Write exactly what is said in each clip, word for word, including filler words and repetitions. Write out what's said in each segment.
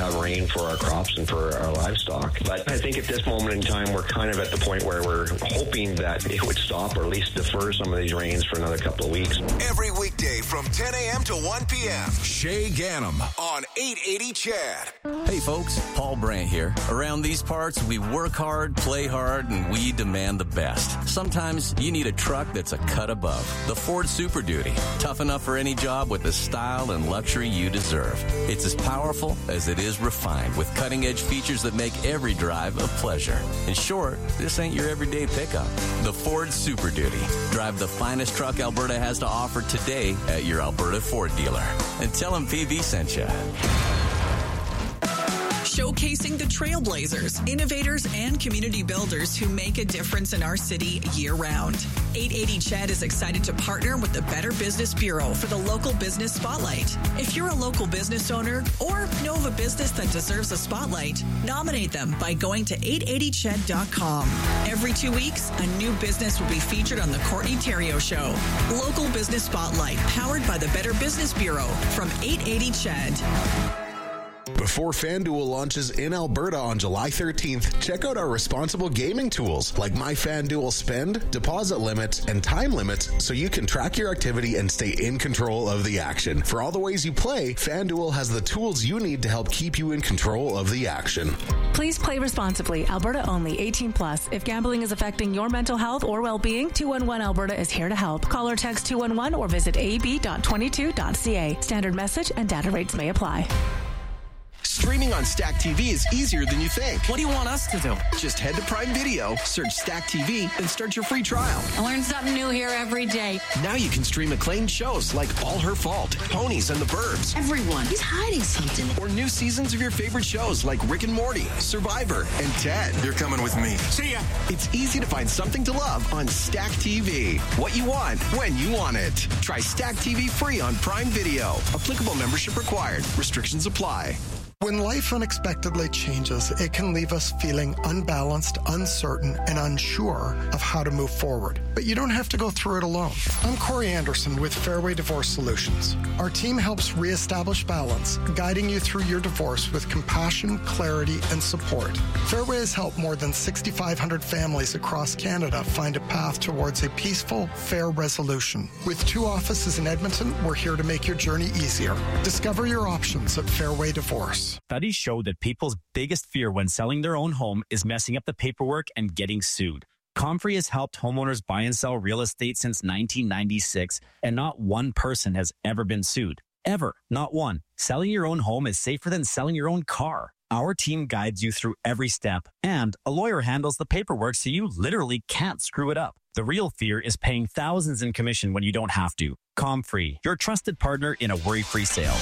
have rain for our crops and for our livestock. But I think at this moment in time, we're kind of at the point where we're hoping that it would stop or at least defer some of these rains for another couple of weeks. Every weekday from ten a.m. to one p.m. Shay Ganem on eight eighty C H A D. Hey folks, Paul Brandt here. Around these parts, we work hard, play hard, and we demand the best. Sometimes you need a truck that's a cut above. The Ford Super Duty. Tough enough for any job with the style and luxury you deserve. It's as powerful as it is refined with cutting-edge features that make every drive a pleasure. In short, this ain't your everyday pickup. The Ford Super Duty. Drive the finest truck Alberta has to offer today at your Alberta Ford dealer. And tell them P V sent you. Showcasing the trailblazers, innovators, and community builders who make a difference in our city year-round. eight eighty C H E D is excited to partner with the Better Business Bureau for the Local Business Spotlight. If you're a local business owner or know of a business that deserves a spotlight, nominate them by going to eight eighty C H E D dot com. Every two weeks, a new business will be featured on the Courtney Theriault Show. Local Business Spotlight, powered by the Better Business Bureau from eight eighty C H E D. Before FanDuel launches in Alberta on July thirteenth, check out our responsible gaming tools like My FanDuel Spend, deposit limits, and time limits so you can track your activity and stay in control of the action. For all the ways you play, FanDuel has the tools you need to help keep you in control of the action. Please play responsibly. Alberta only. eighteen plus. If gambling is affecting your mental health or well-being, two one one Alberta is here to help. Call or text two one one or visit a b dot twenty-two dot c a. Standard message and data rates may apply. Streaming on Stack T V is easier than you think. What do you want us to do? Just head to Prime Video, search Stack T V, and start your free trial. I learn something new here every day. Now you can stream acclaimed shows like All Her Fault, Ponies and the Burbs. Everyone is hiding something. Or new seasons of your favorite shows like Rick and Morty, Survivor, and Ted. You're coming with me. See ya. It's easy to find something to love on Stack T V. What you want, when you want it. Try Stack T V free on Prime Video. Applicable membership required. Restrictions apply. When life unexpectedly changes, it can leave us feeling unbalanced, uncertain, and unsure of how to move forward. But you don't have to go through it alone. I'm Corey Anderson with Fairway Divorce Solutions. Our team helps reestablish balance, guiding you through your divorce with compassion, clarity, and support. Fairway has helped more than six thousand five hundred families across Canada find a path towards a peaceful, fair resolution. With two offices in Edmonton, we're here to make your journey easier. Discover your options at Fairway Divorce. Studies show that people's biggest fear when selling their own home is messing up the paperwork and getting sued. Comfrey has helped homeowners buy and sell real estate since nineteen ninety-six, and not one person has ever been sued. Ever. Not one. Selling your own home is safer than selling your own car. Our team guides you through every step, and a lawyer handles the paperwork so you literally can't screw it up. The real fear is paying thousands in commission when you don't have to. Comfrey, your trusted partner in a worry-free sale.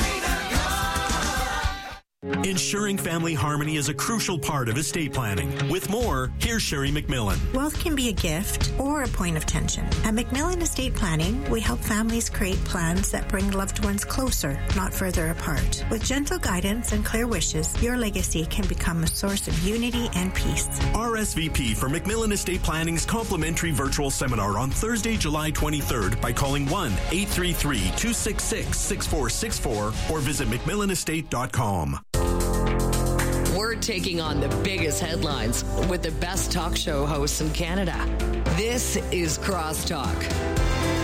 Ensuring family harmony is a crucial part of estate planning. With more, here's Sherry McMillan. Wealth can be a gift or a point of tension. At McMillan Estate Planning, we help families create plans that bring loved ones closer, not further apart. With gentle guidance and clear wishes, your legacy can become a source of unity and peace. R S V P for McMillan Estate Planning's complimentary virtual seminar on Thursday, July twenty-third by calling one eight three three, two six six, six four six four or visit mcmillan estate dot com. We're taking on the biggest headlines with the best talk show hosts in Canada. This is Crosstalk.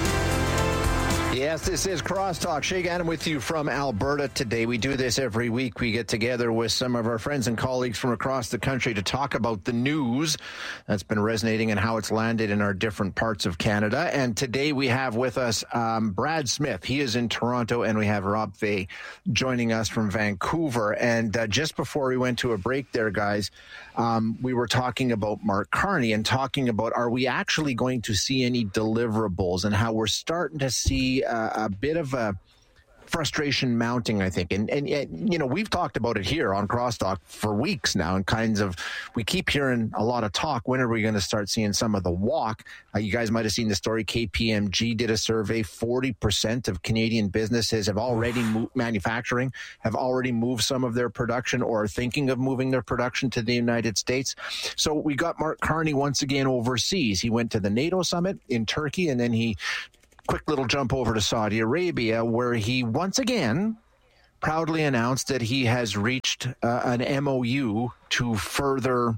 Yes, this is Crosstalk. Shay Ganem with you from Alberta today. We do this every week. We get together with some of our friends and colleagues from across the country to talk about the news that's been resonating and how it's landed in our different parts of Canada. And today we have with us um, Brad Smith. He is in Toronto, and we have Rob Fay joining us from Vancouver. And uh, just before we went to a break there, guys, um, we were talking about Mark Carney and talking about, are we actually going to see any deliverables, and how we're starting to see a, a bit of a frustration mounting, I think. And, and, and, you know, we've talked about it here on Crosstalk for weeks now, and kinds of, we keep hearing a lot of talk. When are we going to start seeing some of the walk? Uh, you guys might have seen the story. K P M G did a survey. forty percent of Canadian businesses have already moved, manufacturing, have already moved some of their production or are thinking of moving their production to the United States. So we got Mark Carney once again overseas. He went to the NATO summit in Turkey, and then he quick little jump over to Saudi Arabia, where he once again proudly announced that he has reached uh, an M O U to further,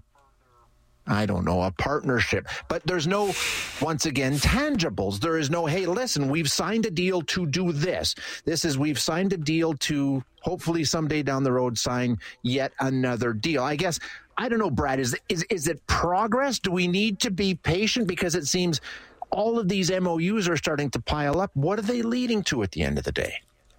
I don't know, a partnership. But there's no, once again, tangibles. There is no, hey, listen, we've signed a deal to do this. This is, we've signed a deal to hopefully someday down the road sign yet another deal. I guess, I don't know, Brad, is, is, is it progress? Do we need to be patient? Because it seems all of these M O Us are starting to pile up. What are they leading to at the end of the day?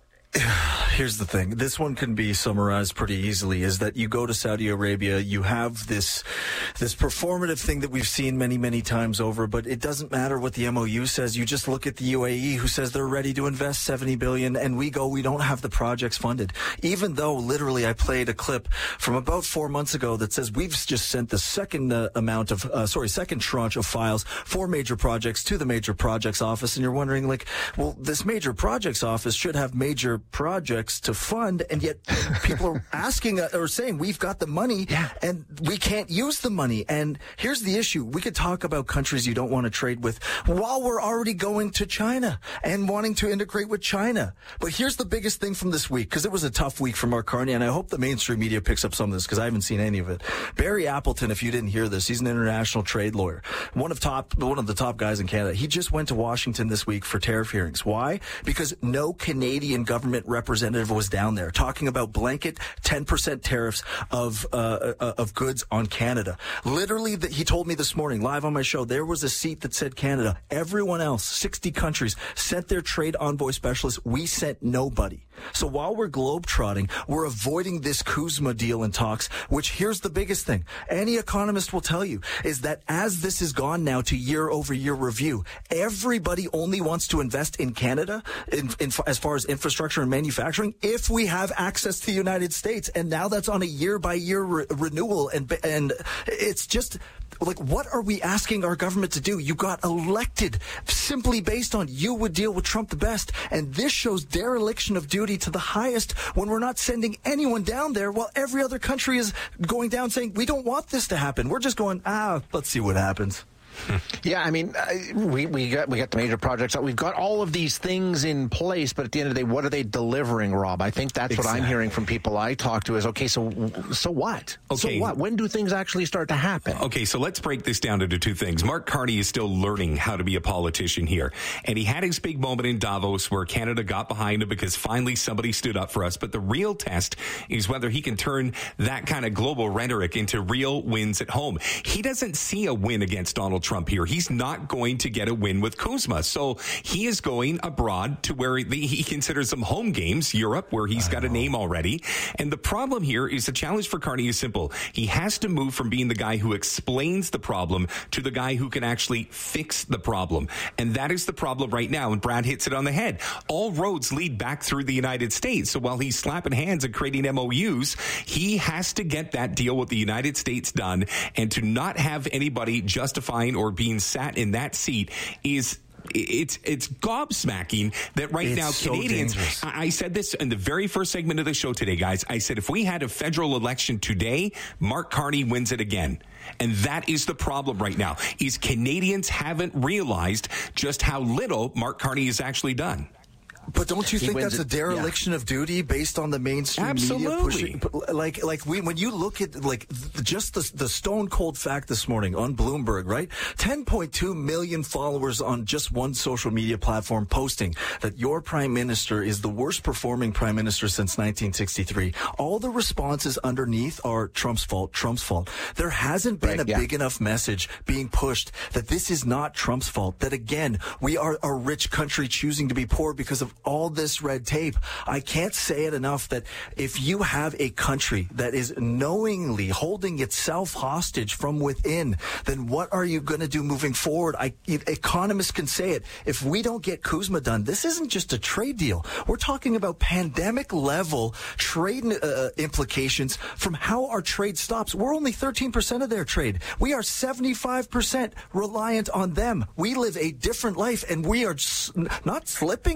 Here's the thing. This one can be summarized pretty easily, is that you go to Saudi Arabia, you have this this performative thing that we've seen many, many times over, but it doesn't matter what the M O U says. You just look at the U A E, who says they're ready to invest seventy billion dollars, and we go, we don't have the projects funded. Even though, literally, I played a clip from about four months ago that says we've just sent the second uh, amount of, uh, sorry, second tranche of files for major projects to the major projects office, and you're wondering, like, well, this major projects office should have major projects to fund, and yet people are asking uh, or saying we've got the money yeah. and we can't use the money. And here's the issue. We could talk about countries you don't want to trade with while we're already going to China and wanting to integrate with China. But here's the biggest thing from this week, because it was a tough week for Mark Carney, and I hope the mainstream media picks up some of this because I haven't seen any of it. Barry Appleton, if you didn't hear this, he's an international trade lawyer, one of top one of the top guys in Canada. He just went to Washington this week for tariff hearings. Why? Because no Canadian government representative was down there talking about blanket ten percent tariffs of uh, uh, of goods on Canada. Literally, the, he told me this morning live on my show, there was a seat that said Canada. Everyone else, sixty countries, sent their trade envoy specialists. We sent nobody. So while we're globetrotting, we're avoiding this Kuzma deal in talks, which, here's the biggest thing. Any economist will tell you is that as this has gone now to year-over-year review, everybody only wants to invest in Canada in, in, as far as infrastructure and manufacturing if we have access to the United States. And now that's on a year-by-year re- renewal. And, and it's just... like, what are we asking our government to do? You got elected simply based on you would deal with Trump the best. And this shows dereliction of duty to the highest when we're not sending anyone down there while every other country is going down saying, we don't want this to happen. We're just going, ah, let's see what happens. Yeah, I mean, uh, we we got we got the major projects. We've got all of these things in place, but at the end of the day, what are they delivering, Rob? I think that's exactly what I'm hearing from people I talk to is, okay, so so what? Okay. So what? When do things actually start to happen? Okay, so let's break this down into two things. Mark Carney is still learning how to be a politician here, and he had his big moment in Davos where Canada got behind him because finally somebody stood up for us. But the real test is whether he can turn that kind of global rhetoric into real wins at home. He doesn't see a win against Donald Trump here. He's not going to get a win with Kuzma. So he is going abroad to where he, he considers them home games, Europe, where he's I got know. a name already. And the problem here is the challenge for Carney is simple. He has to move from being the guy who explains the problem to the guy who can actually fix the problem. And that is the problem right now. And Brad hits it on the head. All roads lead back through the United States. So while he's slapping hands and creating M O Us, he has to get that deal with the United States done. And to not have anybody justifying or being sat in that seat is it's it's gobsmacking that right it's now so Canadians, dangerous. I, I said this in the very first segment of the show today, guys. I said if we had a federal election today, Mark Carney wins it again. And that is the problem right now, is Canadians haven't realized just how little Mark Carney has actually done. But don't you He think that's it, a dereliction yeah. of duty based on the mainstream Absolutely. media pushing? Like, like we, when you look at like just the, the stone cold fact this morning on Bloomberg, right? ten point two million followers on just one social media platform posting that your prime minister is the worst performing prime minister since nineteen sixty-three. All the responses underneath are Trump's fault, Trump's fault. There hasn't been right, a yeah. big enough message being pushed that this is not Trump's fault. That again, we are a rich country choosing to be poor because of all this red tape. I can't say it enough that if you have a country that is knowingly holding itself hostage from within, then what are you going to do moving forward? I, economists can say it. If we don't get Kuzma done, this isn't just a trade deal. We're talking about pandemic level trade uh, implications from how our trade stops. We're only thirteen percent of their trade. We are seventy-five percent reliant on them. We live a different life, and we are not slipping into social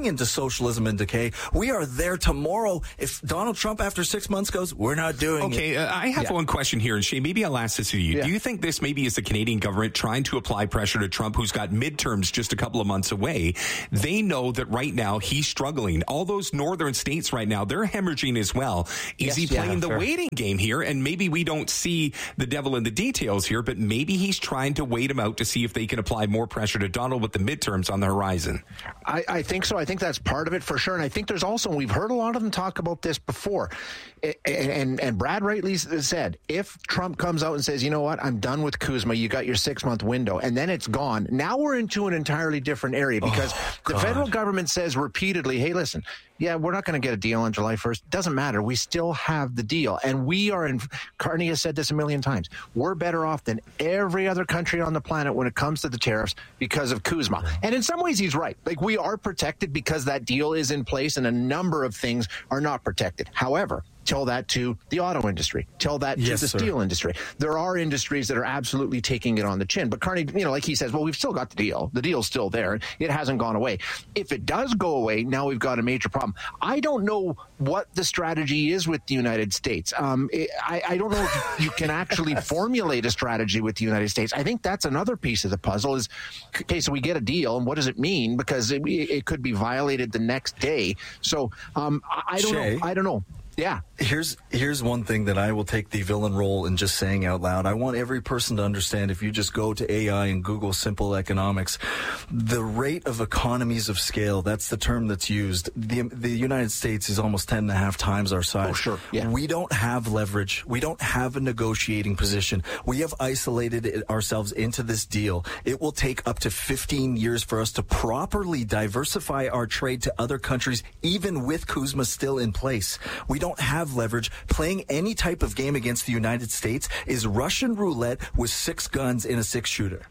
socialism in decay. We are there tomorrow. If Donald Trump after six months goes, we're not doing okay, it. Okay, uh, I have yeah. one question here, and Shay, maybe I'll ask this to you. Yeah. Do you think this maybe is the Canadian government trying to apply pressure to Trump, who's got midterms just a couple of months away? They know that right now he's struggling. All those northern states right now, they're hemorrhaging as well. Is yes, he playing yeah, the fair. waiting game here? And maybe we don't see the devil in the details here, but maybe he's trying to wait him out to see if they can apply more pressure to Donald with the midterms on the horizon. I, I think so. I think that's part of it for sure. And I think there's also, we've heard a lot of them talk about this before. And, and, and Brad rightly said, if Trump comes out and says, you know what, I'm done with Kuzma, you got your six month window, and then it's gone. Now we're into an entirely different area because oh, the federal government says repeatedly, hey, listen, yeah, we're not going to get a deal on July first. Doesn't matter. We still have the deal. And we are in, Carney has said this a million times, we're better off than every other country on the planet when it comes to the tariffs because of Kuzma. And in some ways, he's right. Like, we are protected because that deal is in place and a number of things are not protected. However, tell that to the auto industry. Tell that yes, to the sir. steel industry. There are industries that are absolutely taking it on the chin. But Carney, you know, like he says, well, we've still got the deal. The deal's still there. It hasn't gone away. If it does go away, now we've got a major problem. I don't know what the strategy is with the United States. Um, it, I, I don't know if you can actually formulate a strategy with the United States. I think that's another piece of the puzzle is, okay, so we get a deal, and what does it mean? Because it, it could be violated the next day. So um, I, I don't Shay, know. I don't know. Yeah. Here's here's one thing that I will take the villain role in just saying out loud. I want every person to understand, if you just go to A I and Google simple economics, the rate of economies of scale, that's the term that's used. The the United States is almost ten and a half times our size. Oh, sure. Yeah. We don't have leverage. We don't have a negotiating position. We have isolated it ourselves into this deal. It will take up to fifteen years for us to properly diversify our trade to other countries, even with Kuzma still in place. We don't have leverage. Playing any type of game against the United States is Russian roulette with six guns in a six-shooter.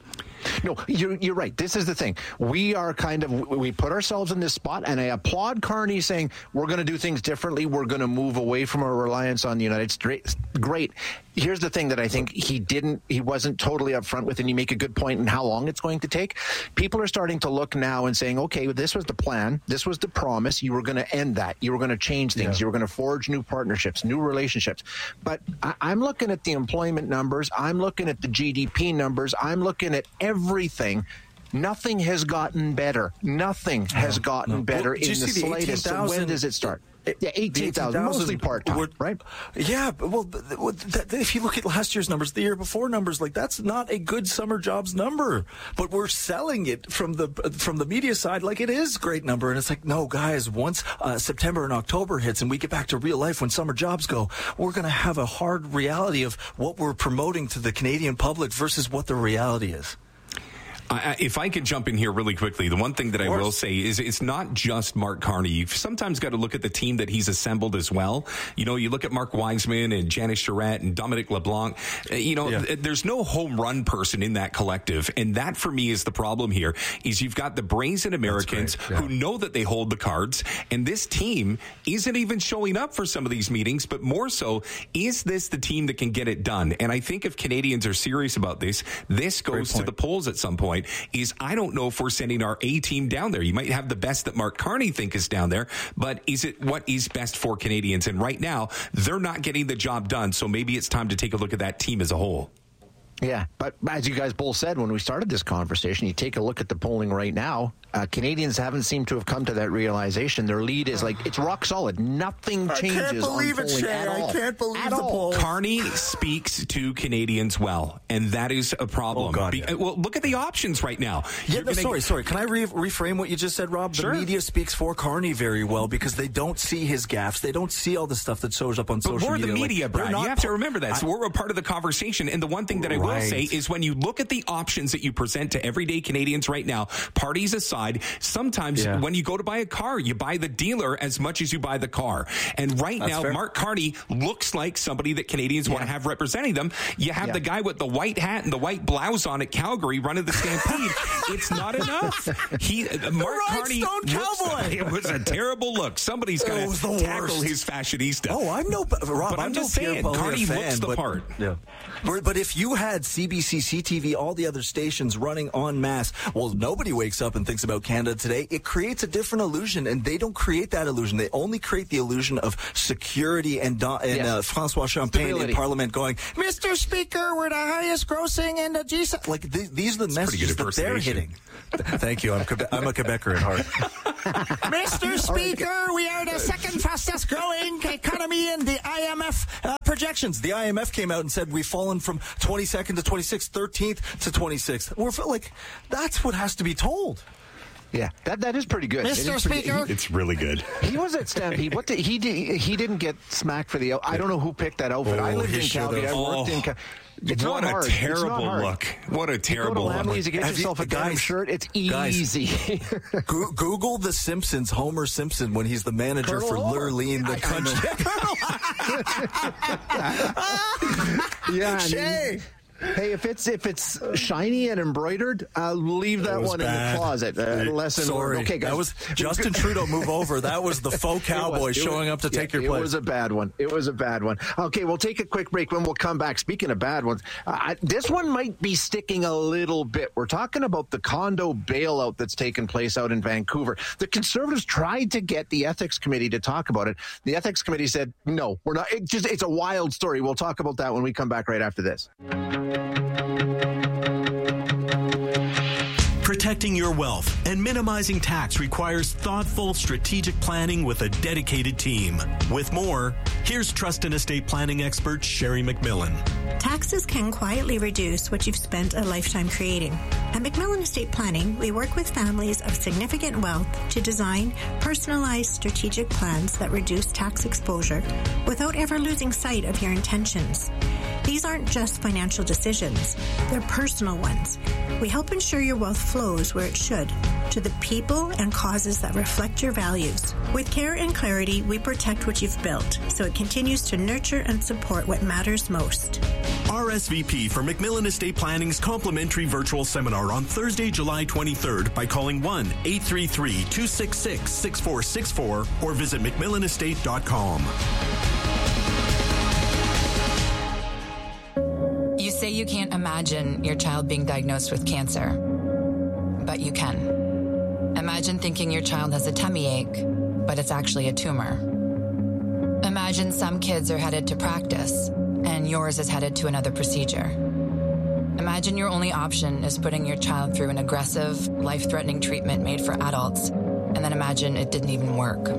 No, you're, you're right. This is the thing. We are kind of, we put ourselves in this spot, and I applaud Carney saying we're going to do things differently. We're going to move away from our reliance on the United States. Great. Here's the thing that I think he didn't, he wasn't totally upfront with, and you make a good point in how long it's going to take. People are starting to look now and saying, okay, this was the plan. This was the promise. You were going to end that. You were going to change things. Yeah. You were going to forge new partnerships, new relationships. But I, I'm looking at the employment numbers. I'm looking at the G D P numbers. I'm looking at everything. Nothing has gotten better. Nothing has no, gotten no. better well, in the slightest. So when does it start? Yeah, eighteen thousand, mostly part-time, right? Yeah, well, if you look at last year's numbers, the year before numbers, like, that's not a good summer jobs number. But we're selling it from the from the media side like it is a great number. And it's like, no, guys, once uh, September and October hits and we get back to real life when summer jobs go, we're going to have a hard reality of what we're promoting to the Canadian public versus what the reality is. Uh, if I could jump in here really quickly, the one thing that I will say is it's not just Mark Carney. You've sometimes got to look at the team that he's assembled as well. You know, you look at Mark Wiseman and Janice Charette and Dominic LeBlanc. Uh, you know, yeah. th- there's no home run person in that collective. And that, for me, is the problem here, is you've got the brazen Americans yeah. who know that they hold the cards. And this team isn't even showing up for some of these meetings, but more so, is this the team that can get it done? And I think if Canadians are serious about this, this goes to the polls at some point. Is I don't know if we're sending our A team down there. You might have the best that Mark Carney think is down there, but is it what is best for Canadians? And right now, they're not getting the job done. So maybe it's time to take a look at that team as a whole. Yeah, but as you guys both said when we started this conversation, you take a look at the polling right now, uh, Canadians haven't seemed to have come to that realization. Their lead is like, it's rock solid. Nothing changes. I can't believe on it, Shay. at all. I can't believe at the all. poll. Carney speaks to Canadians well, and that is a problem. Oh, God, Be- yeah. Well, look at the options right now. Yeah, no, gonna... sorry, sorry. Can I re- reframe what you just said, Rob? Sure. The media speaks for Carney very well because they don't see his gaffes. They don't see all the stuff that shows up on but social we're media. the media, like, Brad. You have to remember that. I, so we're a part of the conversation. And the one thing that I will right. say is when you look at the options that you present to everyday Canadians right now, parties aside, sometimes yeah. when you go to buy a car, you buy the dealer as much as you buy the car. And right That's now, fair. Mark Carney looks like somebody that Canadians yeah. want to have representing them. You have yeah. the guy with the white hat and the white blouse on at Calgary running the Stampede. It's not enough. He, uh, Mark Carney, looks, it was a terrible look. Somebody's got to tackle worst. his fashionista. Oh, I'm no, Rob, but I'm, I'm just no saying, Pierre Carney fan, looks the but, part. Yeah. But if you had had C B C, C T V, all the other stations running en masse. Well, nobody wakes up and thinks about Canada today. It creates a different illusion, and they don't create that illusion. They only create the illusion of security and, and yes. uh, Francois Champagne Stability. in Parliament going, Mister Speaker, we're the highest grossing in the G seven. Like, th- these are the That's messages that they're hitting. Thank you. I'm, Quebec- I'm a Quebecer at heart. Mister Speaker, we are the second fastest growing economy in the I M F uh, projections. The I M F came out and said we've fallen from twenty-second to twenty-sixth, thirteenth to twenty-sixth. We're like, that's what has to be told. Yeah, that that is pretty good. Mister It Speaker, pretty, it's really good. He was at Stampede. What did, he did, he didn't get smacked for the. I don't know who picked that outfit. Oh, I lived in Calgary. I worked oh. in. Cal- It's what not a hard. terrible look. What a terrible look. You go to Lamley's, you get Have yourself you, a denim guys, shirt. It's guys, easy. Go- Google The Simpsons, Homer Simpson, when he's the manager Colonel for Homer. Lurleen, the country. Yeah, Shay. Hey, if it's if it's shiny and embroidered, uh, leave that, that one bad. in the closet. Uh, lesson Sorry, learned. Okay, guys. That was Justin Trudeau. Move over. That was the faux cowboy was, showing up to yeah, take your it place. It was a bad one. It was a bad one. Okay, we'll take a quick break. When we'll come back. Speaking of bad ones, uh, this one might be sticking a little bit. We're talking about the condo bailout that's taken place out in Vancouver. The Conservatives tried to get the Ethics Committee to talk about it. The Ethics Committee said no. We're not. It just it's a wild story. We'll talk about that when we come back right after this. Protecting your wealth and minimizing tax requires thoughtful, strategic planning with a dedicated team. With more, here's trust and estate planning expert Sherry McMillan. Taxes can quietly reduce what you've spent a lifetime creating. At McMillan Estate Planning, we work with families of significant wealth to design personalized strategic plans that reduce tax exposure without ever losing sight of your intentions. These aren't just financial decisions, they're personal ones. We help ensure your wealth flows where it should, to the people and causes that reflect your values. With care and clarity, we protect what you've built, so it continues to nurture and support what matters most. R S V P for McMillan Estate Planning's complimentary virtual seminar on Thursday, July twenty-third by calling one eight three three, two six six, six four six four or visit mcmillan estate dot com. You say you can't imagine your child being diagnosed with cancer, but you can. Imagine thinking your child has a tummy ache, but it's actually a tumor. Imagine some kids are headed to practice, and yours is headed to another procedure. Imagine your only option is putting your child through an aggressive, life-threatening treatment made for adults, and then imagine it didn't even work.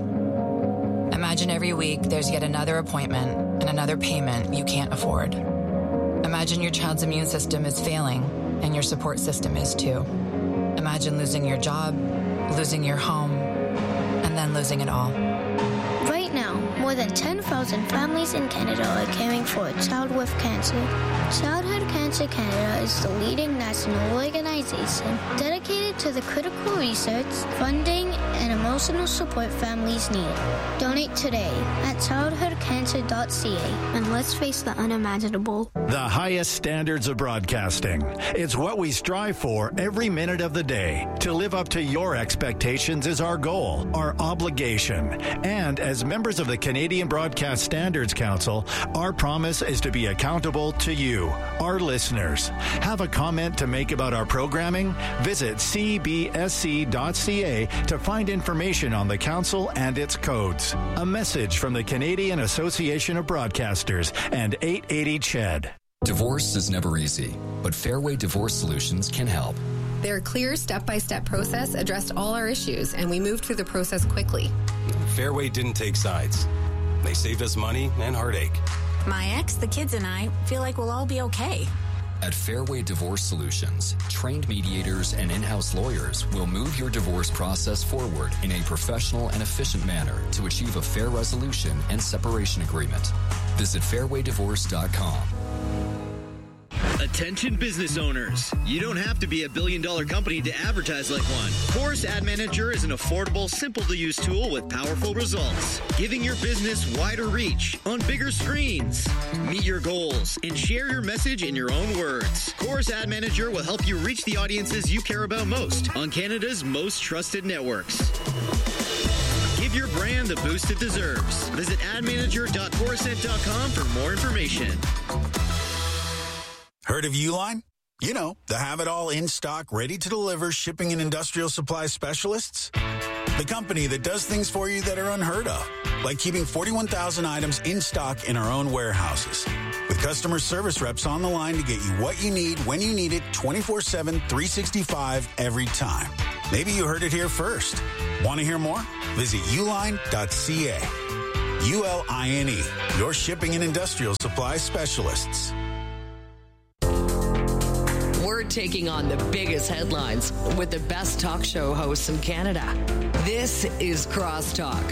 Imagine every week there's yet another appointment and another payment you can't afford. Imagine your child's immune system is failing, and your support system is too. Imagine losing your job, losing your home, and then losing it all. Right now, more than ten thousand families in Canada are caring for a child with cancer. Childhood Cancer Canada is the leading national organization dedicated to the critical research, funding, and emotional support families need. Donate today at childhood cancer dot c a and let's face the unimaginable. The highest standards of broadcasting. It's what we strive for every minute of the day. To live up to your expectations is our goal, our obligation. And as members of the Canadian Broadcast Standards Council, our promise is to be accountable to you, our listeners. Have a comment to make about our programming? Visit c b s c dot c a to find information on the council and its codes. A message from the Canadian Association of Broadcasters and eight eighty C H E D. Divorce is never easy, but Fairway Divorce Solutions can help. Their clear step-by-step process addressed all our issues, and we moved through the process quickly. Fairway didn't take sides. They saved us money and heartache. My ex, the kids, and I feel like we'll all be okay. At Fairway Divorce Solutions, trained mediators and in-house lawyers will move your divorce process forward in a professional and efficient manner to achieve a fair resolution and separation agreement. Visit fairway divorce dot com. Attention business owners. You don't have to be a billion dollar company to advertise like one. Chorus Ad Manager is an affordable, simple to use tool with powerful results, giving your business wider reach on bigger screens. Meet your goals and share your message in your own words. Chorus Ad Manager will help you reach the audiences you care about most on Canada's most trusted networks. Give your brand the boost it deserves. Visit ad manager dot corusent dot com for more information. Heard of Uline? You know, the have-it-all in-stock, ready-to-deliver shipping and industrial supply specialists. The company that does things for you that are unheard of, like keeping forty-one thousand items in stock in our own warehouses. With customer service reps on the line to get you what you need, when you need it, twenty-four seven, three sixty-five, every time. Maybe you heard it here first. Want to hear more? Visit uline dot c a. U L I N E, your shipping and industrial supply specialists. We're taking on the biggest headlines with the best talk show hosts in Canada. This is Crosstalk.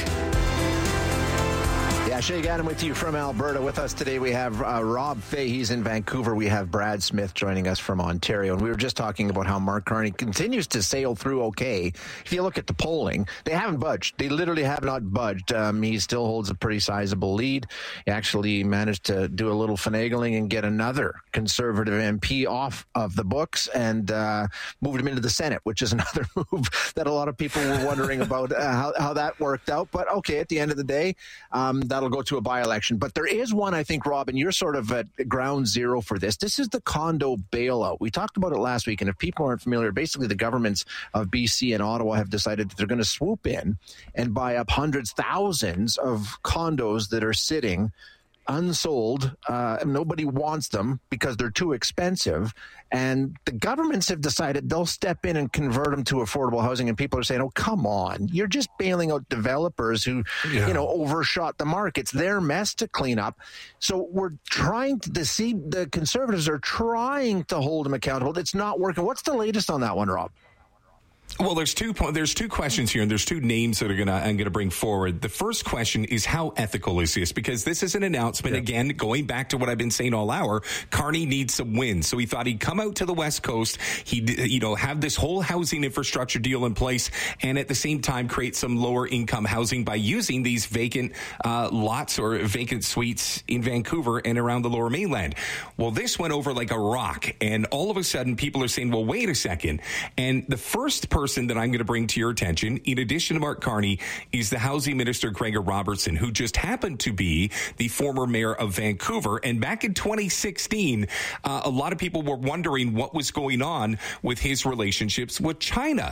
Yeah, Shay Gannon with you from Alberta. With us today, we have uh, Rob Fay. He's in Vancouver. We have Brad Smith joining us from Ontario. And we were just talking about how Mark Carney continues to sail through okay. If you look at the polling, they haven't budged. They literally have not budged. Um, he still holds a pretty sizable lead. He actually managed to do a little finagling and get another Conservative M P off of the books and uh, moved him into the Senate, which is another move that a lot of people were wondering about uh, how, how that worked out. But okay, at the end of the day, um, that'll go to a by-election. But there is one, I think, Rob, and you're sort of at ground zero for this. This is the condo bailout. We talked about it last week, and if people aren't familiar, basically the governments of B C and Ottawa have decided that they're going to swoop in and buy up hundreds, thousands of condos that are sitting unsold. Uh, nobody wants them because they're too expensive. And the governments have decided they'll step in and convert them to affordable housing. And people are saying, oh, come on. You're just bailing out developers who, yeah. you know, overshot the mark. It's their mess to clean up. So we're trying to deceive. The Conservatives are trying to hold them accountable. It's not working. What's the latest on that one, Rob? Well, there's two there's two questions here, and there's two names that are gonna I'm gonna bring forward. The first question is, how ethical is this? Because this is an announcement, yeah. again, going back to what I've been saying all hour. Carney needs some wins, so he thought he'd come out to the West Coast, he'd you know have this whole housing infrastructure deal in place, and at the same time create some lower income housing by using these vacant uh, lots or vacant suites in Vancouver and around the Lower Mainland. Well, this went over like a rock, and all of a sudden, people are saying, "Well, wait a second." And the first person that I'm going to bring to your attention, in addition to Mark Carney, is the Housing Minister, Gregor Robertson, who just happened to be the former mayor of Vancouver. And back in twenty sixteen, uh, a lot of people were wondering what was going on with his relationships with China.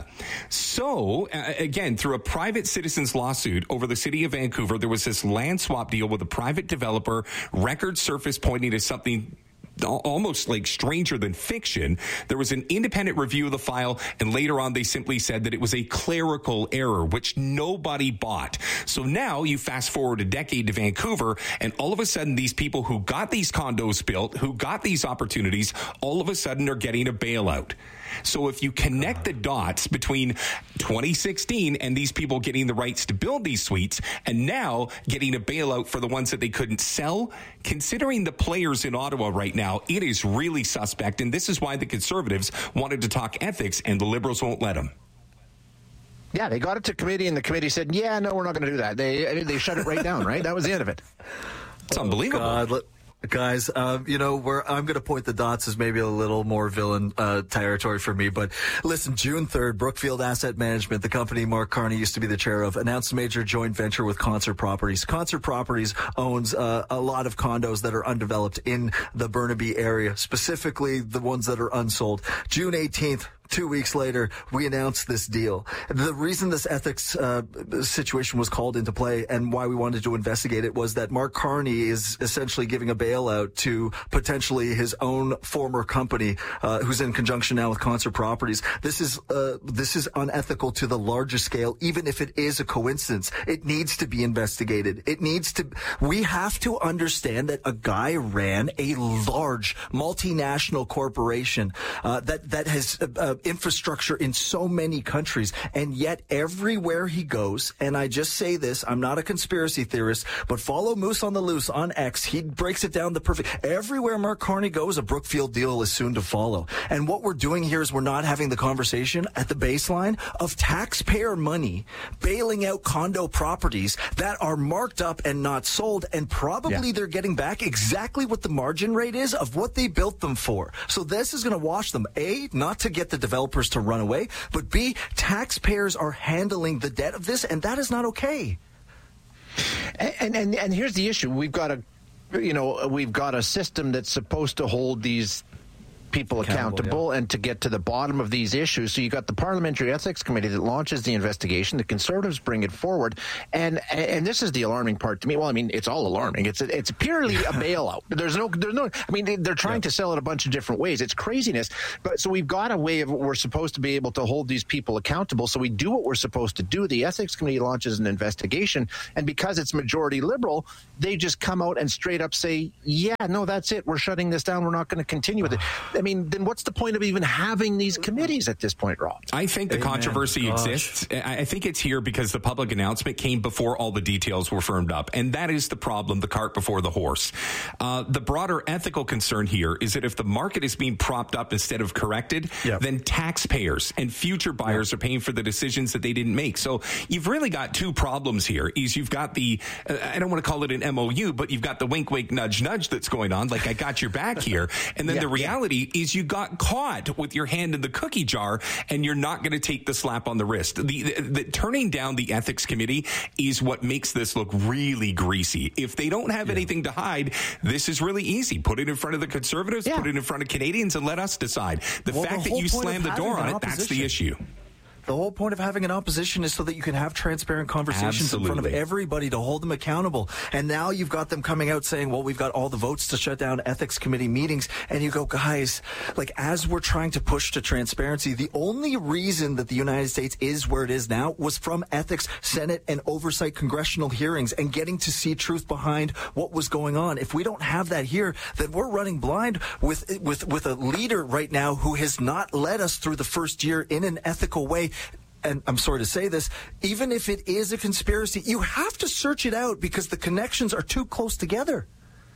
So, uh, again, through a private citizen's lawsuit over the city of Vancouver, there was this land swap deal with a private developer, record surface pointing to something almost like stranger than fiction. There was an independent review of the file, and later on they simply said that it was a clerical error, which nobody bought. So now you fast forward a decade to Vancouver, and all of a sudden these people who got these condos built, who got these opportunities, all of a sudden are getting a bailout. So if you connect the dots between twenty sixteen and these people getting the rights to build these suites and now getting a bailout for the ones that they couldn't sell, considering the players in Ottawa right now, it is really suspect. And this is why the Conservatives wanted to talk ethics and the Liberals won't let them. Yeah, they got it to committee and the committee said, yeah, no, we're not going to do that. They they shut it right down, right? That was the end of it. It's unbelievable. God, let- Guys, um, you know, where I'm going to point the dots is maybe a little more villain uh, territory for me. But listen, June third, Brookfield Asset Management, the company Mark Carney used to be the chair of, announced a major joint venture with Concert Properties. Concert Properties owns uh, a lot of condos that are undeveloped in the Burnaby area, specifically the ones that are unsold. June eighteenth, two weeks later, we announced this deal. The reason this ethics uh, situation was called into play and why we wanted to investigate it was that Mark Carney is essentially giving a bailout to potentially his own former company, uh, who's in conjunction now with Concert Properties. This is uh, this is unethical to the larger scale, even if it is a coincidence. It needs to be investigated. It needs to. We have to understand that a guy ran a large multinational corporation uh, that that has uh, infrastructure in so many countries, and yet everywhere he goes, and I just say this, I'm not a conspiracy theorist, but follow Moose on the Loose on X. He breaks it down the perfect. Everywhere Mark Carney goes, a Brookfield deal is soon to follow. And what we're doing here is we're not having the conversation at the baseline of taxpayer money bailing out condo properties that are marked up and not sold, and probably yeah. they're getting back exactly what the margin rate is of what they built them for. So this is going to wash them, A, not to get the developers to run away, but B, taxpayers are handling the debt of this, and that is not okay. And and and here's the issue: we've got a, you know, we've got a system that's supposed to hold these people accountable, accountable yeah. and to get to the bottom of these issues. So you got the Parliamentary Ethics Committee that launches the investigation. The Conservatives bring it forward, and and this is the alarming part to me. Well, I mean, it's all alarming. It's it's purely a bailout. There's no there's no. I mean, they're trying yeah. to sell it a bunch of different ways. It's craziness. But so we've got a way of we're supposed to be able to hold these people accountable. So we do what we're supposed to do. The Ethics Committee launches an investigation, and because it's majority Liberal, they just come out and straight up say, yeah, no, that's it. We're shutting this down. We're not going to continue with it. I mean, then what's the point of even having these committees at this point, Rob? I think the Amen. controversy Gosh. exists. I think it's here because the public announcement came before all the details were firmed up. And that is the problem, the cart before the horse. Uh, the broader ethical concern here is that if the market is being propped up instead of corrected, yep. then taxpayers and future buyers yep. are paying for the decisions that they didn't make. So you've really got two problems here. Is you've got the, uh, I don't want to call it an M O U, but you've got the wink, wink, nudge, nudge that's going on. Like, I got your back here. And then yeah, the reality yeah. is you got caught with your hand in the cookie jar, and you're not going to take the slap on the wrist. The, the, the turning down the ethics committee is what makes this look really greasy. If they don't have yeah. anything to hide, this is really easy. Put it in front of the Conservatives, yeah. put it in front of Canadians, and let us decide. The well, fact the that you slam the door on it, that's the issue. The whole point of having an opposition is so that you can have transparent conversations Absolutely. in front of everybody to hold them accountable. And now you've got them coming out saying, well, we've got all the votes to shut down ethics committee meetings. And you go, guys, like, as we're trying to push to transparency, the only reason that the United States is where it is now was from ethics, Senate, and oversight congressional hearings and getting to see truth behind what was going on. If we don't have that here, then we're running blind with, with, with a leader right now who has not led us through the first year in an ethical way. And I'm sorry to say this, even if it is a conspiracy, you have to search it out because the connections are too close together.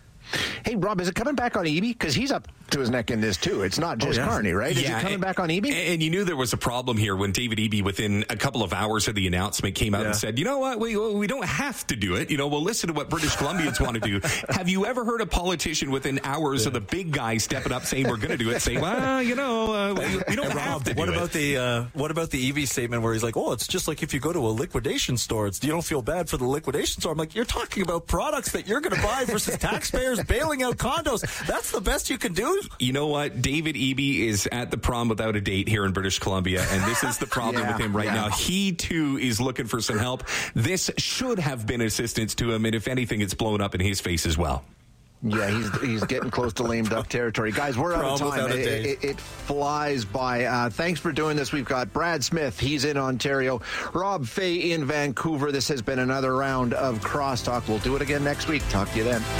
Hey, Rob, is it coming back on Eby? Because he's up to his neck in this, too. It's not just oh, yeah. Carney, right? Is yeah, it coming and, back on Eby? And you knew there was a problem here when David Eby, within a couple of hours of the announcement, came out yeah. and said, you know what, we we don't have to do it. You know, we'll listen to what British Columbians want to do. Have you ever heard a politician within hours yeah. of the big guy stepping up saying we're going to do it, say, well, you know, uh, we, we don't Rob, have to do what it. About the, uh, what about the Eby statement where he's like, oh, it's just like if you go to a liquidation store, it's, you don't feel bad for the liquidation store. I'm like, you're talking about products that you're going to buy versus taxpayers bailing out condos. That's the best you can do. You know what? David Eby is at the prom without a date here in British Columbia, and this is the problem yeah, with him right yeah. now. He, too, is looking for some help. This should have been assistance to him, and if anything, it's blown up in his face as well. Yeah, he's he's getting close to lame duck territory. Guys, we're out of time. It, it, it flies by. Uh, thanks for doing this. We've got Brad Smith. He's in Ontario. Rob Fay in Vancouver. This has been another round of Crosstalk. We'll do it again next week. Talk to you then.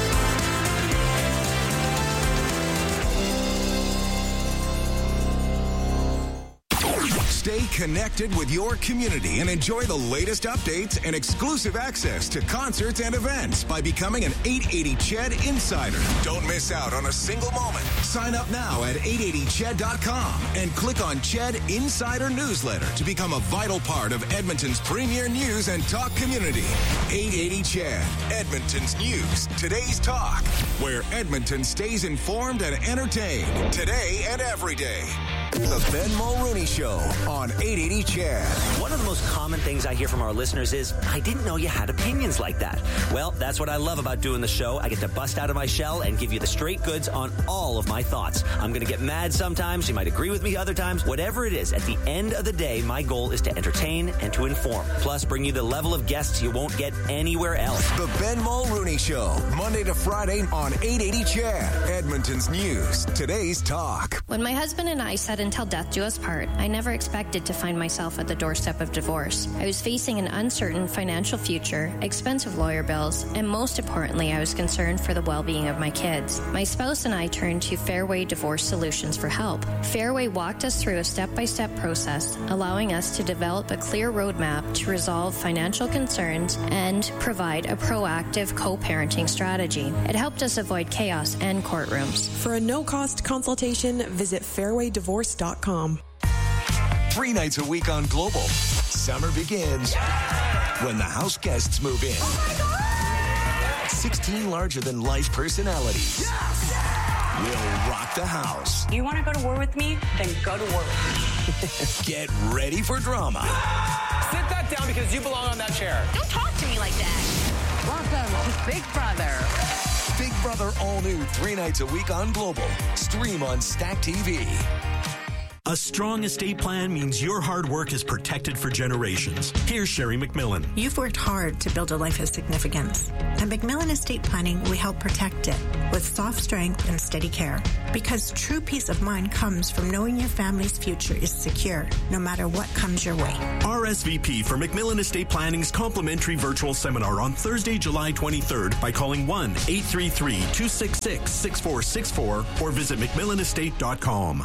Stay connected with your community and enjoy the latest updates and exclusive access to concerts and events by becoming an eight eighty C H E D Insider. Don't miss out on a single moment. Sign up now at eight eighty C H E D dot com and click on C H E D Insider Newsletter to become a vital part of Edmonton's premier news and talk community. eight eighty C H E D, Edmonton's news, today's talk, where Edmonton stays informed and entertained today and every day. The Ben Mulrooney Show on eight eighty C H E D. One of the most common things I hear from our listeners is, I didn't know you had opinions like that. Well, that's what I love about doing the show. I get to bust out of my shell and give you the straight goods on all of my thoughts. I'm going to get mad sometimes. You might agree with me other times. Whatever it is, at the end of the day, my goal is to entertain and to inform. Plus, bring you the level of guests you won't get anywhere else. The Ben Mulrooney Show, Monday to Friday on eight eighty C H E D. Edmonton's news, today's talk. When my husband and I said until death do us part, I never expected to find myself at the doorstep of divorce. I was facing an uncertain financial future, expensive lawyer bills, and most importantly, I was concerned for the well-being of my kids. My spouse and I turned to Fairway Divorce Solutions for help. Fairway walked us through a step-by-step process, allowing us to develop a clear roadmap to resolve financial concerns and provide a proactive co-parenting strategy. It helped us avoid chaos and courtrooms. For a no-cost consultation, visit fairway divorce dot com. Three nights a week on Global. Summer begins yeah! when the house guests move in. Oh sixteen larger-than-life personalities yes! will rock the house. You want to go to war with me? Then go to war with me. Get ready for drama. Sit that down because you belong on that chair. Don't talk to me like that. Welcome to Big Brother. Big Brother all new three nights a week on Global. Stream on Stack T V. A strong estate plan means your hard work is protected for generations. Here's Sherry McMillan. You've worked hard to build a life of significance. At McMillan Estate Planning, we help protect it with soft strength and steady care. Because true peace of mind comes from knowing your family's future is secure, no matter what comes your way. R S V P for McMillan Estate Planning's complimentary virtual seminar on Thursday, July twenty-third by calling one eight three three, two six six, six four six four or visit mcmillan estate dot com.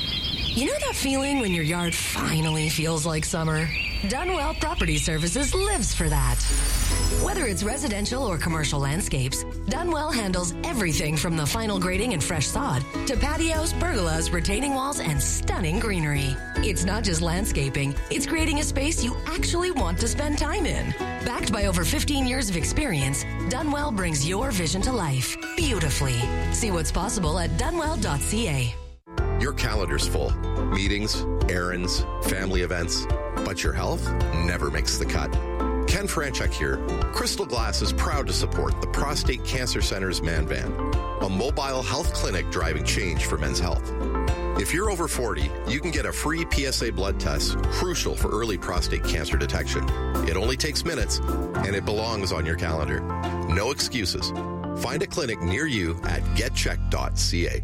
You know that feeling when your yard finally feels like summer? Dunwell Property Services lives for that. Whether it's residential or commercial landscapes, Dunwell handles everything from the final grading and fresh sod to patios, pergolas, retaining walls, and stunning greenery. It's not just landscaping, it's creating a space you actually want to spend time in. Backed by over fifteen years of experience, Dunwell brings your vision to life beautifully. See what's possible at dunwell dot c a. Your calendar's full. Meetings, errands, family events. But your health never makes the cut. Ken Franchuk here. Crystal Glass is proud to support the Prostate Cancer Center's Man Van, a mobile health clinic driving change for men's health. If you're over forty, you can get a free P S A blood test, crucial for early prostate cancer detection. It only takes minutes, and it belongs on your calendar. No excuses. Find a clinic near you at get check dot c a.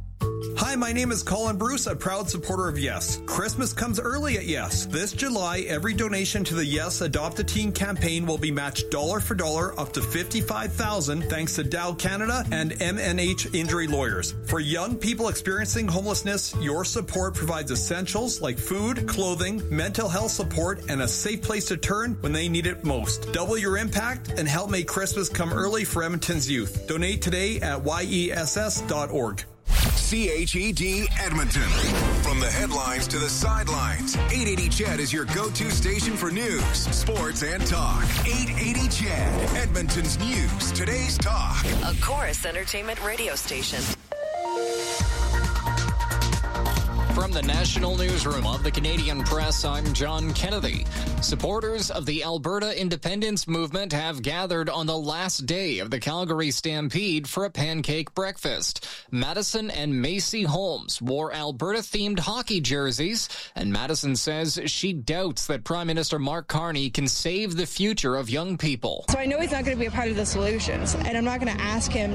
Hi, my name is Colin Bruce, a proud supporter of Yes. Christmas comes early at Yes. This July, every donation to the Yes Adopt a Teen campaign will be matched dollar for dollar up to fifty-five thousand dollars thanks to Dow Canada and M N H Injury Lawyers. For young people experiencing homelessness, your support provides essentials like food, clothing, mental health support, and a safe place to turn when they need it most. Double your impact and help make Christmas come early for Edmonton's youth. Donate today at y e s s dot org. C H E D Edmonton. From the headlines to the sidelines, eight eighty C H E D is your go-to station for news, sports, and talk. eight eighty C H E D, Edmonton's news, today's talk. A Chorus Entertainment radio station. From the National Newsroom of the Canadian Press, I'm John Kennedy. Supporters of the Alberta Independence Movement have gathered on the last day of the Calgary Stampede for a pancake breakfast. Madison and Macy Holmes wore Alberta-themed hockey jerseys, and Madison says she doubts that Prime Minister Mark Carney can save the future of young people. So I know he's not going to be a part of the solutions, and I'm not going to ask him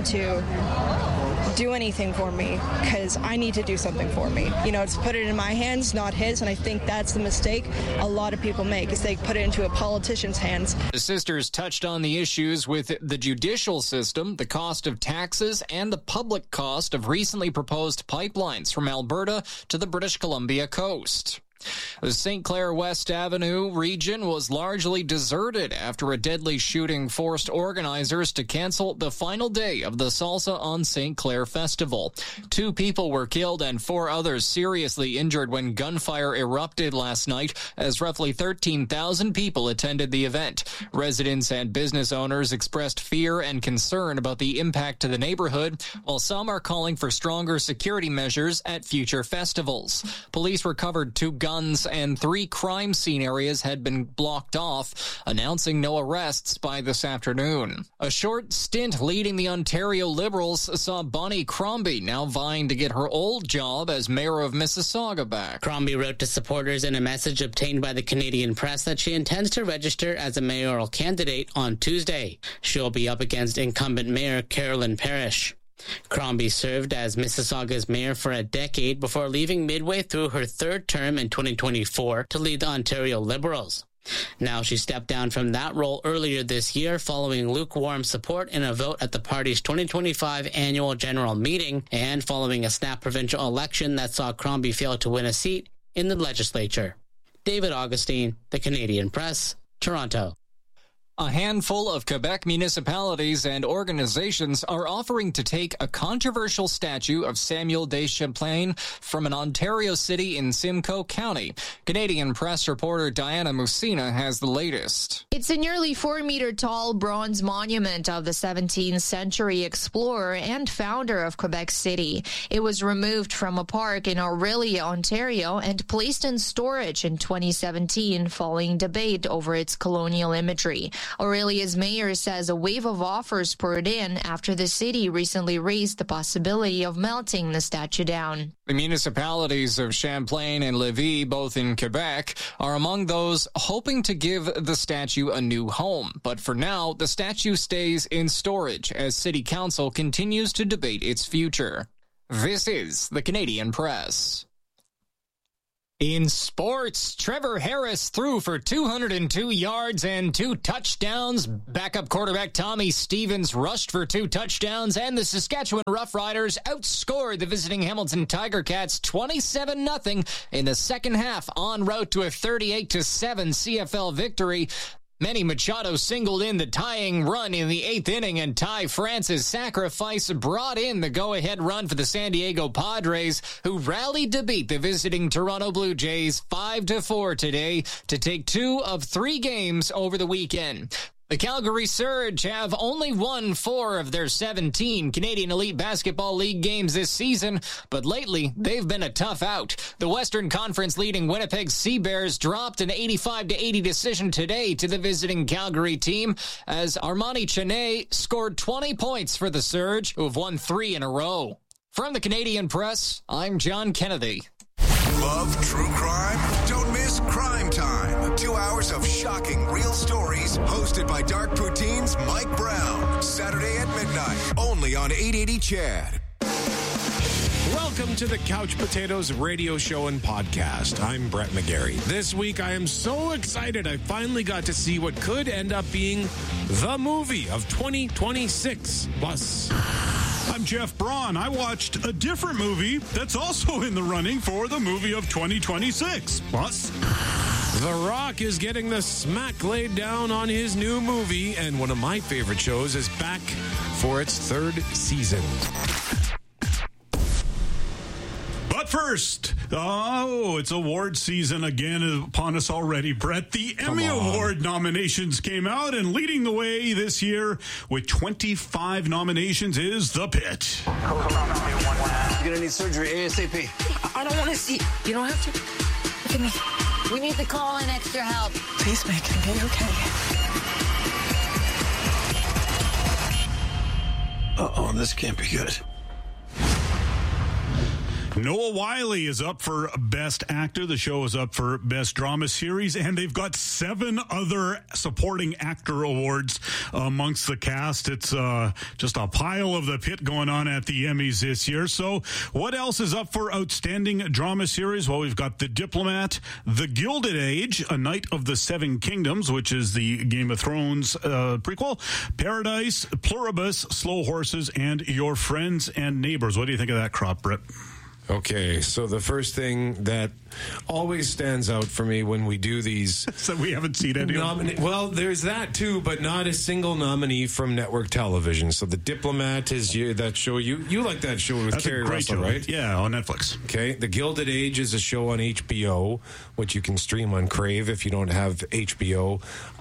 to do anything for me because I need to do something for me. You know, it's put it in my hands, not his, and I think that's the mistake a lot of people make, is they put it into a politician's hands. The sisters touched on the issues with the judicial system, the cost of taxes, and the public cost of recently proposed pipelines from Alberta to the British Columbia coast. The Saint Clair West Avenue region was largely deserted after a deadly shooting forced organizers to cancel the final day of the Salsa on Saint Clair Festival. Two people were killed and four others seriously injured when gunfire erupted last night as roughly thirteen thousand people attended the event. Residents and business owners expressed fear and concern about the impact to the neighborhood, while some are calling for stronger security measures at future festivals. Police recovered two guns and three crime scene areas had been blocked off, announcing no arrests by this afternoon. A short stint leading the Ontario Liberals saw Bonnie Crombie now vying to get her old job as mayor of Mississauga back. Crombie wrote to supporters in a message obtained by the Canadian Press that she intends to register as a mayoral candidate on Tuesday. She'll be up against incumbent mayor Carolyn Parrish. Crombie served as Mississauga's mayor for a decade before leaving midway through her third term in twenty twenty-four to lead the Ontario Liberals. Now she stepped down from that role earlier this year following lukewarm support in a vote at the party's twenty twenty-five annual general meeting and following a snap provincial election that saw Crombie fail to win a seat in the legislature. David Augustine, The Canadian Press, Toronto. A handful of Quebec municipalities and organizations are offering to take a controversial statue of Samuel de Champlain from an Ontario city in Simcoe County. Canadian Press reporter Diana Musina has the latest. It's a nearly four-meter-tall bronze monument of the seventeenth century explorer and founder of Quebec City. It was removed from a park in Orillia, Ontario, and placed in storage in twenty seventeen following debate over its colonial imagery. Aurelia's mayor says a wave of offers poured in after the city recently raised the possibility of melting the statue down. The municipalities of Champlain and Lévis, both in Quebec, are among those hoping to give the statue a new home. But for now, the statue stays in storage as City Council continues to debate its future. This is the Canadian Press. In sports, Trevor Harris threw for two hundred two yards and two touchdowns. Backup quarterback Tommy Stevens rushed for two touchdowns, and the Saskatchewan Roughriders outscored the visiting Hamilton Tiger Cats twenty-seven nothing in the second half, en route to a thirty-eight to seven C F L victory. Manny Machado singled in the tying run in the eighth inning, and Ty France's sacrifice brought in the go-ahead run for the San Diego Padres, who rallied to beat the visiting Toronto Blue Jays five to four today to take two of three games over the weekend. The Calgary Surge have only won four of their seventeen Canadian Elite Basketball League games this season, but lately they've been a tough out. The Western Conference leading Winnipeg Sea Bears dropped an eighty-five to eighty decision today to the visiting Calgary team as Armani Chene scored twenty points for the Surge, who have won three in a row. From the Canadian Press, I'm John Kennedy. Love true crime? Don't miss Crime Time. Two hours of shocking real stories hosted by Dark Poutine's Mike Brown. Saturday at midnight, only on eight eighty C H E D. Welcome to the Couch Potatoes radio show and podcast. I'm Brett McGarry. This week I am so excited I finally got to see what could end up being the movie of twenty twenty-six. Plus... I'm Jeff Braun. I watched a different movie that's also in the running for the movie of twenty twenty-six. Plus, The Rock is getting the smack laid down on his new movie, and one of my favorite shows is back for its third season. But first, oh, it's award season again upon us already, Brett. The Come Emmy on. Award nominations came out, and leading the way this year with twenty-five nominations is The Pit. You're gonna need surgery ASAP. I don't want to see. You don't have to. Look at me. We need to call in extra help. Please make him get okay. Uh-oh, this can't be good. Noah Wyle is up for Best Actor. The show is up for Best Drama Series, and they've got seven other supporting actor awards amongst the cast. It's uh, just a pile of The Pit going on at the Emmys this year. So what else is up for Outstanding Drama Series? Well, we've got The Diplomat, The Gilded Age, A Knight of the Seven Kingdoms, which is the Game of Thrones uh, prequel, Paradise, Pluribus, Slow Horses, and Your Friends and Neighbors. What do you think of that crop, Britt? Okay, so the first thing that always stands out for me when we do these... So we haven't seen any nomina- of them. Well, there's that too, but not a single nominee from network television. So The Diplomat is you, that show. You you like that show with That's Kerry a great Russell, show, right? Yeah, on Netflix. Okay, The Gilded Age is a show on H B O, which you can stream on Crave if you don't have H B O.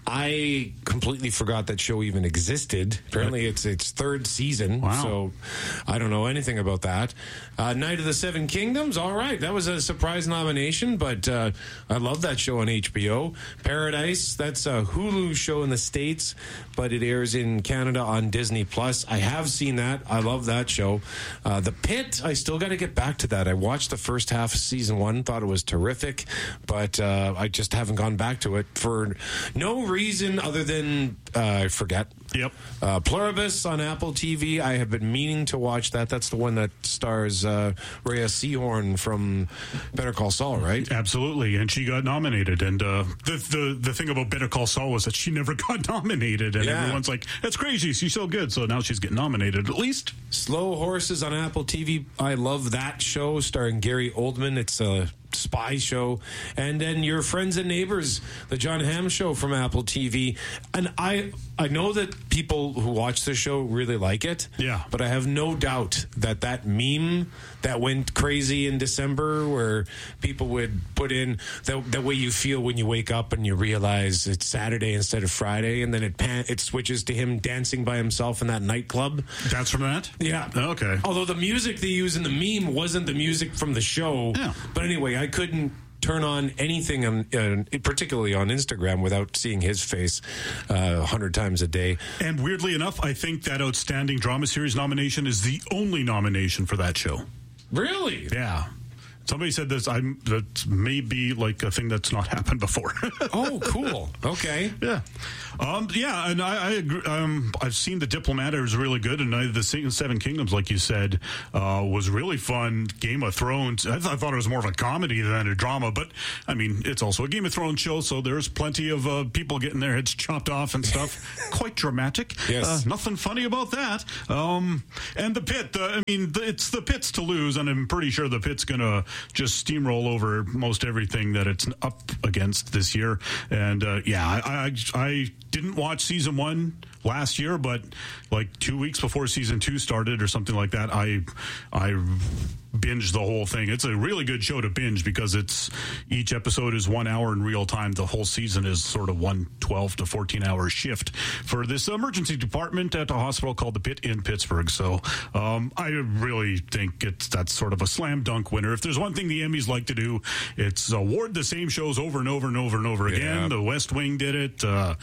I completely forgot that show even existed. Apparently, it's its third season. Wow. So I don't know anything about that. Uh, Night of the Seven Kingdoms. All right, that was a surprise nomination, but uh, I love that show on H B O. Paradise. That's a Hulu show in the States, but it airs in Canada on Disney Plus. I have seen that. I love that show. Uh, the Pit. I still got to get back to that. I watched the first half of season one. Thought it was terrific, but uh, I just haven't gone back to it for no reason other than uh, I forget. Yep. Uh, Pluribus on Apple T V. I have been meaning to watch that. That's the one that stars uh, Rhea Seehorn from Better Call Saul, right? Absolutely, and she got nominated. And uh, the, the the thing about Better Call Saul was that she never got nominated, and Yeah. everyone's like, "That's crazy. She's so good." So now she's getting nominated at least. Slow Horses on Apple T V. I love that show starring Gary Oldman. It's a spy show. And then Your Friends and Neighbors, the John Hamm show from Apple T V. And I I know that people who watch the show really like it. Yeah. But I have no doubt that that meme that went crazy in December where people would put in the, the way you feel when you wake up and you realize it's Saturday instead of Friday, and then it pan, it switches to him dancing by himself in that nightclub. That's from that? Yeah. Okay. Although the music they use in the meme wasn't the music from the show. Yeah. But anyway, I couldn't turn on anything, on, uh, particularly on Instagram, without seeing his face uh, a hundred times a day. And weirdly enough, I think that Outstanding Drama Series nomination is the only nomination for that show. Really? Yeah. Somebody said this. I'm that may be like a thing that's not happened before. Oh, cool. Okay. Yeah. Um, yeah, and I, I agree. Um, I've seen The Diplomat. It was really good, and I, the Seven Kingdoms, like you said, uh, was really fun. Game of Thrones. I, th- I thought it was more of a comedy than a drama, but I mean, it's also a Game of Thrones show, so there's plenty of uh, people getting their heads chopped off and stuff. Quite dramatic. Yes. Uh, nothing funny about that. Um, and the Pit. Uh, I mean, the, it's the Pit's to lose, and I'm pretty sure the Pit's gonna just steamroll over most everything that it's up against this year. And uh, yeah, I, I I didn't watch season one last year, but like two weeks before season two started or something like that, I I binged the whole thing. It's a really good show to binge because it's each episode is one hour in real time. The whole season is sort of one twelve to fourteen hour shift for this emergency department at a hospital called the Pit in Pittsburgh. So um, I really think it's that's sort of a slam dunk winner. If there's one thing the Emmys like to do, it's award the same shows over and over and over and over again. Yeah. The West Wing did it. Uh,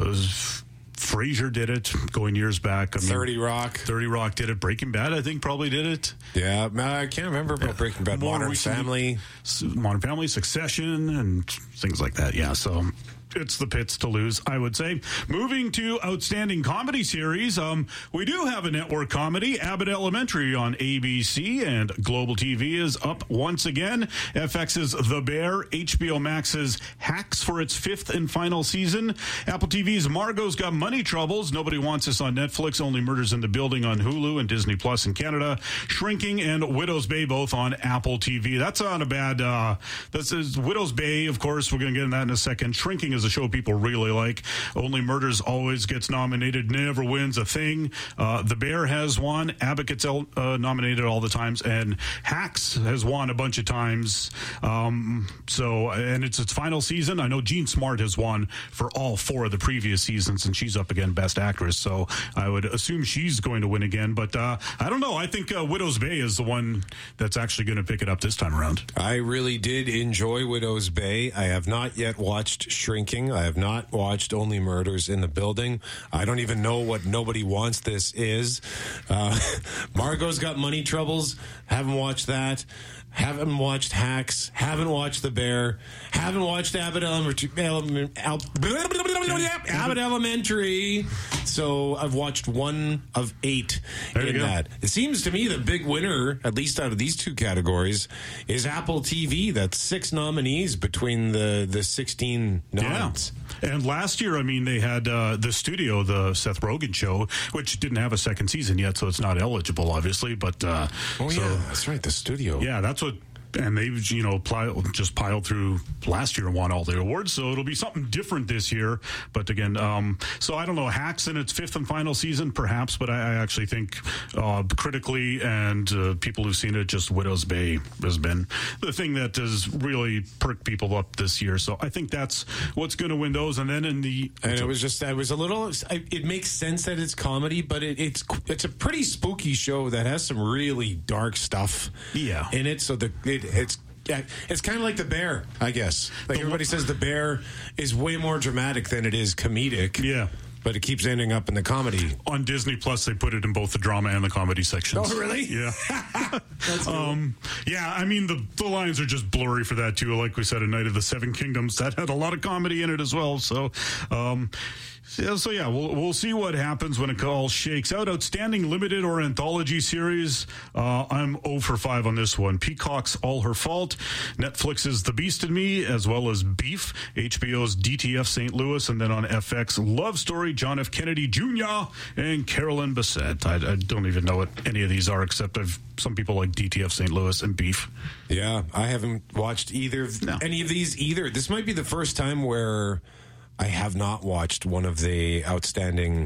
was Frasier did it going years back. I mean, thirty Rock. thirty Rock did it. Breaking Bad, I think, probably did it. Yeah, I can't remember about yeah. Breaking Bad. More Modern recently, Family. Modern Family, Succession, and things like that. Yeah, so it's the Pits to lose, I would say. Moving to Outstanding Comedy Series, um, we do have a network comedy, Abbott Elementary on A B C, and Global T V is up once again. F X's The Bear, H B O Max's Hacks for its fifth and final season. Apple T V's Margot's Got Money Troubles, Nobody Wants Us on Netflix, Only Murders in the Building on Hulu and Disney Plus in Canada. Shrinking and Widow's Bay both on Apple T V. That's not a bad, uh, this is Widow's Bay, of course, we're going to get in that in a second. Shrinking is a show people really like. Only Murders always gets nominated, never wins a thing. Uh, the Bear has won. Abbott gets uh, nominated all the times, and Hacks has won a bunch of times. Um, so, and it's its final season. I know Jean Smart has won for all four of the previous seasons, and she's up again Best Actress. So I would assume she's going to win again. But uh, I don't know. I think uh, Widow's Bay is the one that's actually going to pick it up this time around. I really did enjoy Widow's Bay. I have not yet watched Shrinking. I have not watched Only Murders in the Building. I don't even know what Nobody Wants This is. Uh, Margot's Got Money Troubles. Haven't watched that. Haven't watched Hacks. Haven't watched The Bear. Haven't watched Abbott Elementary. Abbott Elementary. So I've watched one of eight there in that. It seems to me the big winner, at least out of these two categories, is Apple T V. That's six nominees between the, the sixteen nods. Yeah. And last year, I mean, they had uh, The Studio, the Seth Rogen show, which didn't have a second season yet, so it's not eligible, obviously. But uh, oh, so, yeah, that's right, The Studio. Yeah, that's what. And they've, you know, pile, just piled through last year and won all the awards. So it'll be something different this year. But again, um, so I don't know, Hacks in its fifth and final season, perhaps. But I, I actually think uh, critically and uh, people who've seen it, just Widow's Bay has been the thing that has really perked people up this year. So I think that's what's going to win those. And then in the... And it was just, I was a little, it makes sense that it's comedy, but it, it's it's a pretty spooky show that has some really dark stuff yeah. in it. So the... It, It's it's kind of like The Bear, I guess. Like everybody says The Bear is way more dramatic than it is comedic. Yeah. But it keeps ending up in the comedy. On Disney Plus, they put it in both the drama and the comedy sections. Oh, really? Yeah. That's cool. Um, yeah, I mean, the, the lines are just blurry for that, too. Like we said, A Night of the Seven Kingdoms, that had a lot of comedy in it as well. So, um, yeah, so yeah, we'll we'll see what happens when it all shakes out. Outstanding limited or anthology series. Uh, I'm zero for five on this one. Peacock's All Her Fault, Netflix's The Beast in Me, as well as Beef, H B O's D T F Saint Louis, and then on F X, Love Story, John F. Kennedy Junior and Carolyn Bessette. I, I don't even know what any of these are, except I've some people like D T F Saint Louis and Beef. Yeah, I haven't watched either no. any of these either. This might be the first time where I have not watched one of the outstanding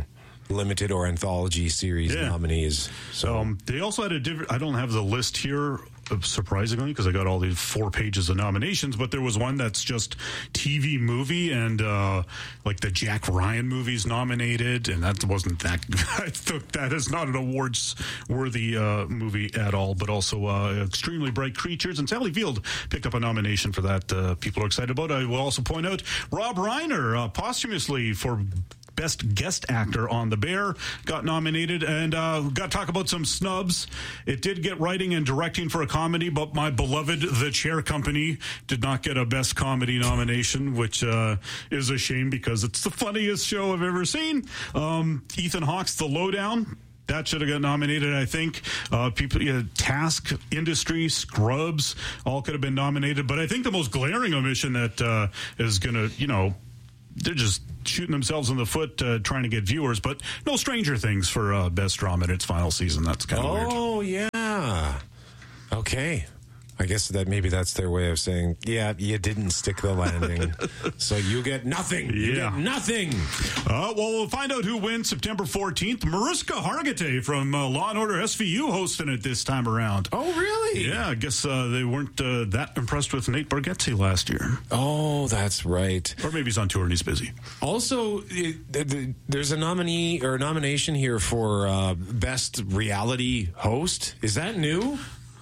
limited or anthology series Yeah. nominees. So Um, they also had a different. I don't have the list here, uh, surprisingly, because I got all these four pages of nominations. But there was one that's just T V movie, and uh, like the Jack Ryan movies nominated, and that wasn't that. I think that is not an awards worthy uh, movie at all. But also uh, Extremely Bright Creatures, and Sally Field picked up a nomination for that. Uh, people are excited about. I will also point out Rob Reiner uh, posthumously for Best Guest Actor on The Bear got nominated, and uh, got to talk about some snubs. It did get writing and directing for a comedy, but my beloved The Chair Company did not get a Best Comedy nomination, which uh, is a shame because it's the funniest show I've ever seen. Um, Ethan Hawke's The Lowdown. That should have got nominated, I think. Uh, people, yeah, Task, Industry, Scrubs, all could have been nominated. But I think the most glaring omission that uh, is going to, you know, they're just shooting themselves in the foot uh, trying to get viewers, but no Stranger Things for uh, Best Drama in its final season. That's kind of weird. Oh, yeah. Okay. I guess that maybe that's their way of saying, yeah, you didn't stick the landing, so you get nothing. You Yeah. get nothing. Uh, well, we'll find out who wins September fourteenth. Mariska Hargitay from uh, Law and Order S V U hosting it this time around. Oh, really? Yeah, I guess uh, they weren't uh, that impressed with Nate Bargatze last year. Oh, that's right. Or maybe he's on tour and he's busy. Also, it, th- th- there's a nominee or a nomination here for uh, Best Reality Host. Is that new?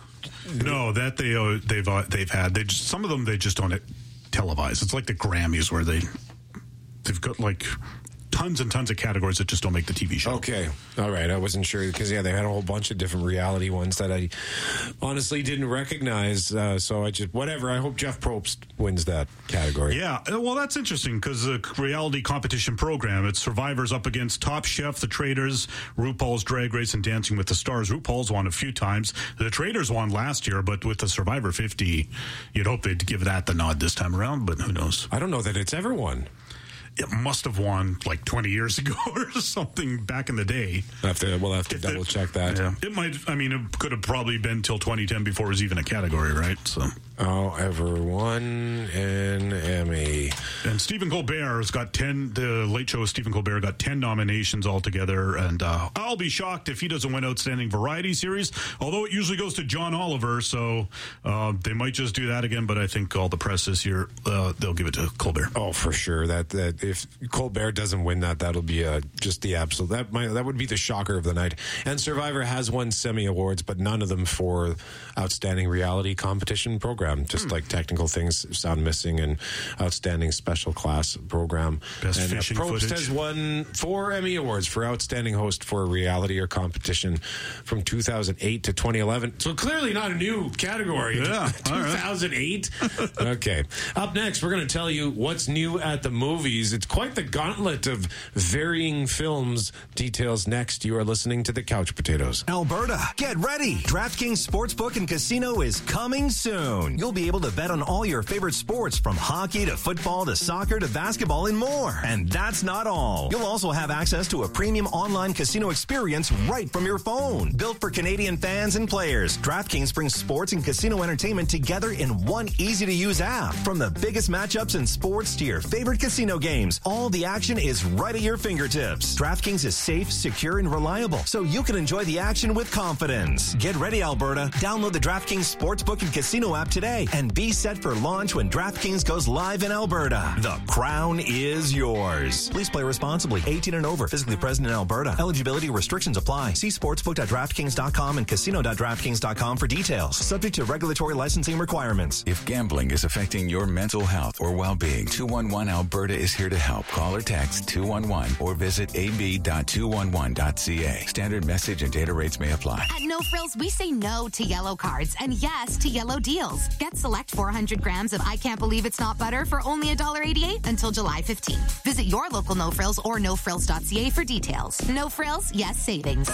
No, that they uh, they've uh, they've had. They just, some of them they just don't televise. It's like the Grammys where they they've got like tons and tons of categories that just don't make the T V show. Okay. All right. I wasn't sure because, yeah, they had a whole bunch of different reality ones that I honestly didn't recognize. Uh, so I just, whatever. I hope Jeff Probst wins that category. Yeah. Well, that's interesting because the reality competition program, it's Survivor's up against Top Chef, The Traitors, RuPaul's Drag Race, and Dancing with the Stars. RuPaul's won a few times. The Traitors won last year, but with the Survivor fifty, you'd hope they'd give that the nod this time around, but who knows? I don't know that it's ever won. It must have won like twenty years ago or something back in the day. We'll have to, we'll have to If double it- check that. Yeah. It might, I mean, it could have probably been till twenty ten before it was even a category, right? So. Oh, ever won an Emmy. And Stephen Colbert has got ten, the Late Show with Stephen Colbert got ten nominations altogether. And uh, I'll be shocked if he doesn't win Outstanding Variety Series, although it usually goes to John Oliver. So uh, they might just do that again. But I think all the press this year, uh, they'll give it to Colbert. Oh, for sure. That that if Colbert doesn't win that, that'll be uh, just the absolute. That might, that would be the shocker of the night. And Survivor has won Semi Awards, but none of them for Outstanding Reality Competition Program. Just Hmm. like Technical Things, Sound Missing, and Outstanding Special Class Program. Best and, fishing uh, Probst footage. has won four Emmy Awards for Outstanding Host for a Reality or Competition from two thousand eight to twenty eleven. So clearly not a new category. Yeah, two thousand eight. Okay. Up next, we're going to tell you what's new at the movies. It's quite the gauntlet of varying films. Details next. You are listening to The Couch Potatoes. Alberta, get ready. DraftKings Sportsbook and Casino is coming soon. You'll be able to bet on all your favorite sports from hockey to football to soccer to basketball and more. And that's not all. You'll also have access to a premium online casino experience right from your phone. Built for Canadian fans and players, DraftKings brings sports and casino entertainment together in one easy-to-use app. From the biggest matchups in sports to your favorite casino games, all the action is right at your fingertips. DraftKings is safe, secure, and reliable, so you can enjoy the action with confidence. Get ready, Alberta. Download the DraftKings Sportsbook and Casino app today and be set for launch when DraftKings goes live in Alberta. The crown is yours. Please play responsibly. eighteen and over. Physically present in Alberta. Eligibility restrictions apply. See sportsbook dot draftkings dot com and casino dot draftkings dot com for details. Subject to regulatory licensing requirements. If gambling is affecting your mental health or well-being, two one one Alberta is here to help. Call or text two one one or visit a b dot two one one dot c a. Standard message and data rates may apply. At No Frills, we say no to yellow cards and yes to yellow deals. Get select four hundred grams of I Can't Believe It's Not Butter for only one dollar eighty-eight until July fifteenth. Visit your local No Frills or no frills dot c a for details. No Frills, yes savings.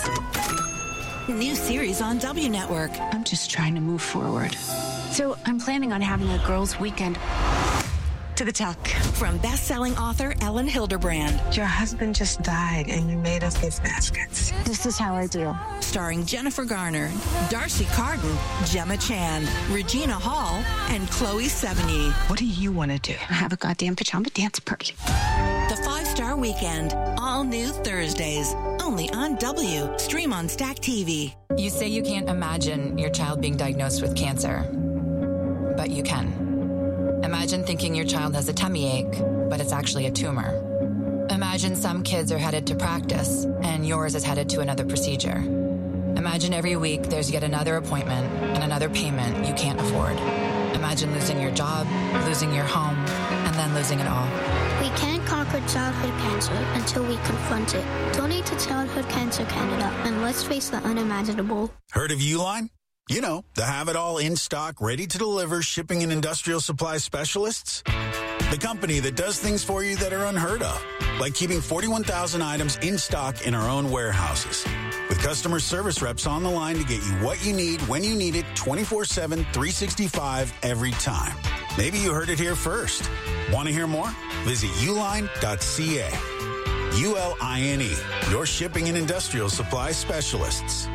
New series on W Network. I'm just trying to move forward. So I'm planning on having a girls' weekend. To the Tuck. From best-selling author Ellen Hilderbrand. Your husband just died and you made us his baskets. This is how I do. Starring Jennifer Garner, Darcy Carden, Gemma Chan, Regina Hall, and Chloe Sevigny. What do you want to do? I have a goddamn pajama dance party. The five-star your weekend. All new Thursdays. Only on W. Stream on Stack T V. You say you can't imagine your child being diagnosed with cancer, but you can. Imagine thinking your child has a tummy ache, but it's actually a tumor. Imagine some kids are headed to practice, and yours is headed to another procedure. Imagine every week there's yet another appointment and another payment you can't afford. Imagine losing your job, losing your home, and then losing it all. We can't conquer childhood cancer until we confront it. Donate to Childhood Cancer Canada, and let's face the unimaginable. Heard of Uline? You know, the have-it-all in-stock, ready-to-deliver shipping and industrial supply specialists. The company that does things for you that are unheard of, like keeping forty-one thousand items in stock in our own warehouses. With customer service reps on the line to get you what you need when you need it twenty-four seven, three sixty-five every time. Maybe you heard it here first. Want to hear more? Visit uline dot c a. U L I N E, your shipping and industrial supply specialists.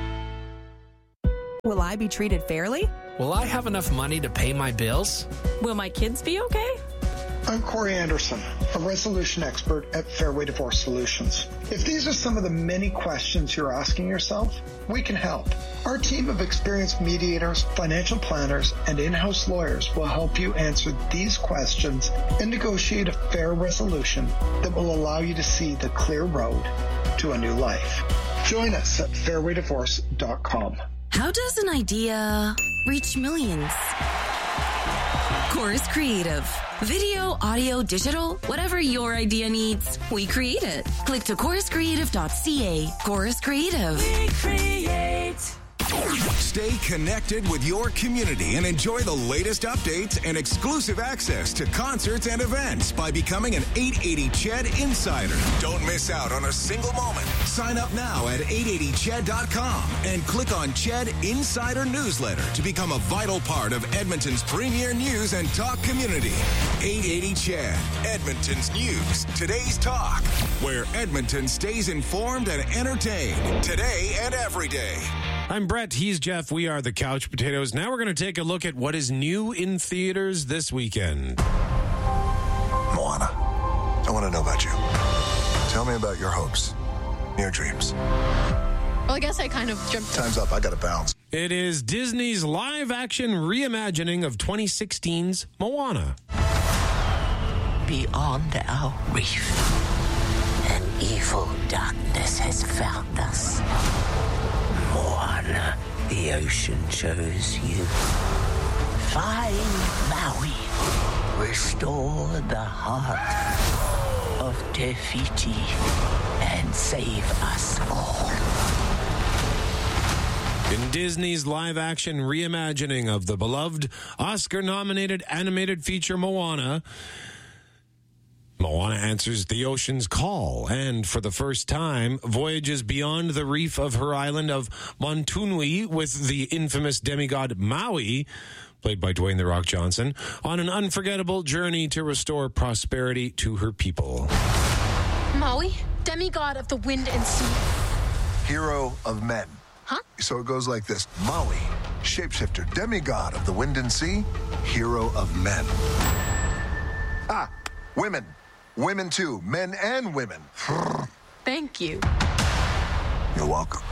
Will I be treated fairly? Will I have enough money to pay my bills? Will my kids be okay? I'm Corey Anderson, a resolution expert at Fairway Divorce Solutions. If these are some of the many questions you're asking yourself, we can help. Our team of experienced mediators, financial planners, and in-house lawyers will help you answer these questions and negotiate a fair resolution that will allow you to see the clear road to a new life. Join us at fairway divorce dot com. How does an idea reach millions? Chorus Creative. Video, audio, digital, whatever your idea needs, we create it. Click to chorus creative dot c a. Chorus Creative. We create. Stay connected with your community and enjoy the latest updates and exclusive access to concerts and events by becoming an eight eighty C H E D Insider. Don't miss out on a single moment. Sign up now at eight eighty C H E D dot com and click on C H E D Insider Newsletter to become a vital part of Edmonton's premier news and talk community. eight eighty C H E D, Edmonton's news, today's talk, where Edmonton stays informed and entertained today and every day. I'm Brett. He's Jeff. We are the Couch Potatoes. Now we're going to take a look at what is new in theaters this weekend. Moana, I want to know about you. Tell me about your hopes, your dreams. Well, I guess I kind of jumped. Time's up. I got to bounce. It is Disney's live-action reimagining of twenty sixteen's Moana. Beyond our reef, an evil darkness has found us. Moana, the ocean chose you. Find Maui. Restore the heart of Te Fiti and save us all. In Disney's live-action reimagining of the beloved Oscar-nominated animated feature Moana, Moana answers the ocean's call and, for the first time, voyages beyond the reef of her island of Motunui with the infamous demigod Maui, played by Dwayne "The Rock" Johnson, on an unforgettable journey to restore prosperity to her people. Maui, demigod of the wind and sea. Hero of men. Huh? So it goes like this. Maui, shapeshifter, demigod of the wind and sea, hero of men. Ah, women. Women too, men and women. Thank you. You're welcome.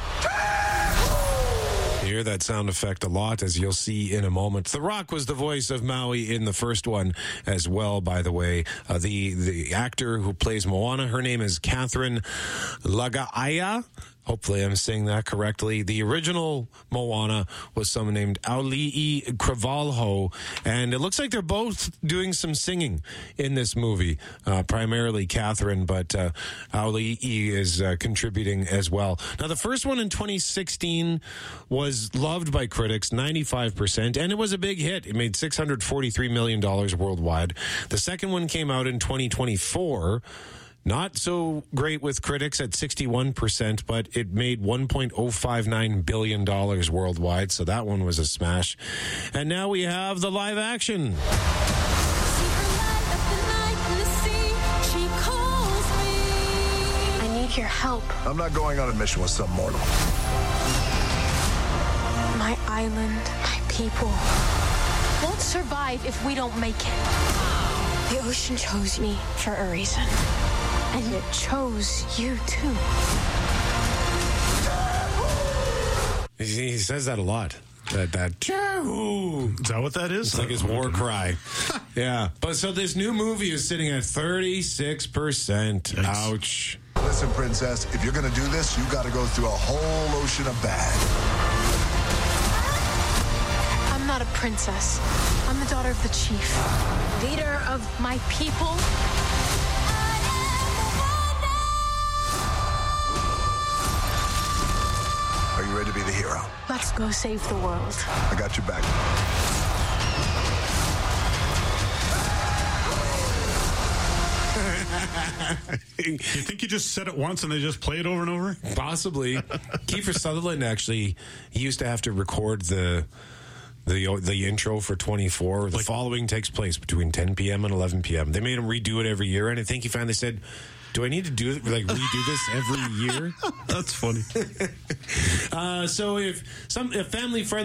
You hear that sound effect a lot, as you'll see in a moment. The Rock was the voice of Maui in the first one as well, by the way. Uh, the, the actor who plays Moana, her name is Catherine Laga'aya. Hopefully I'm saying that correctly. The original Moana was someone named Auli'i Cravalho, and it looks like they're both doing some singing in this movie, uh, primarily Catherine, but uh, Auli'i is uh, contributing as well. Now, the first one in twenty sixteen was loved by critics, ninety-five percent, and it was a big hit. It made six hundred forty-three million dollars worldwide. The second one came out in twenty twenty-four. Not so great with critics at sixty-one percent, but it made one point oh five nine billion dollars worldwide, so that one was a smash. And now we have the live action. I need your help. I'm not going on a mission with some mortal. My island, my people, won't survive if we don't make it. The ocean chose me for a reason. And it chose you, too. He, he says that a lot. That, that, is that what that is? It's like his war cry. Yeah. But so this new movie is sitting at thirty-six percent. Ouch. Listen, princess, if you're going to do this, you got to go through a whole ocean of bad. I'm not a princess. I'm the daughter of the chief, leader of my people. Are you ready to be the hero? Let's go save the world. I got your back. You think you just said it once and they just play it over and over? Possibly. Kiefer Sutherland actually, he used to have to record the the the intro for twenty-four. The like, following takes place between ten p.m. and eleven p.m. They made him redo it every year, and I think he finally said, do I need to do it, like redo this every year? That's funny. uh, so if some if family friendly